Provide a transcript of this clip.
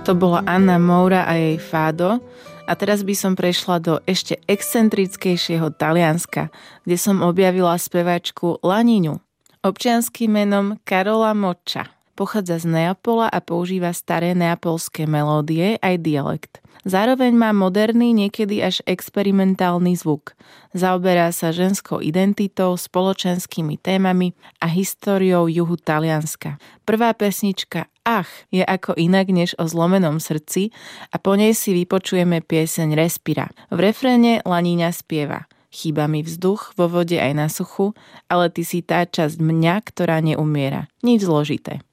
To bola Anna Moura a jej Fado. A teraz by som prešla do ešte excentrickejšieho Talianska, kde som objavila speváčku Laniňu. Občianskym menom Carola Moccia. Pochádza z Neapola a používa staré neapolské melódie aj dialekt. Zároveň má moderný, niekedy až experimentálny zvuk. Zaoberá sa ženskou identitou, spoločenskými témami a históriou juhu Talianska. Prvá pesnička Ach je ako inak než o zlomenom srdci a po nej si vypočujeme pieseň Respira. V refréne Laniňa spieva: Chýba mi vzduch vo vode aj na suchu, ale ty si tá časť mňa, ktorá neumiera. Nič zložité.